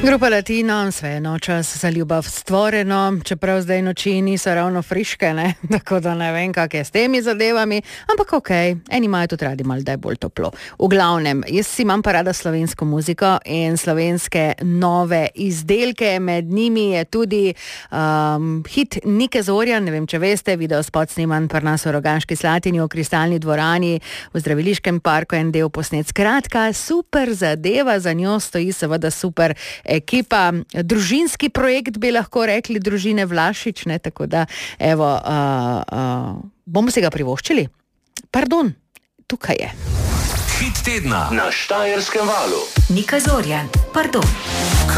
Grupa Latino, vseeno čas za ljubav stvoreno, čeprav zdaj noči niso ravno friške, ne? Tako da ne vem, kak je s temi zadevami, ampak okej, eni imajo tudi radi malo, da je bolj toplo. V glavnem, jaz si imam pa rada slovensko muziko in slovenske nove izdelke, med njimi je tudi hit Nike Zorjan, ne vem, če veste, videospot sniman pri nas v Rogaški Slatini, v Kristalni dvorani, v Zdraviliškem parku, en del posnet. Skratka, super zadeva, za njo stoji seveda super ekipa, družinski projekt bi lahko rekli, družine Vlašič, ne, tako da, evo, bomo se ga privoščili? Pardon, tukaj je. Hit tedna na Štajerskem valu. Nika Zorjan, pardon.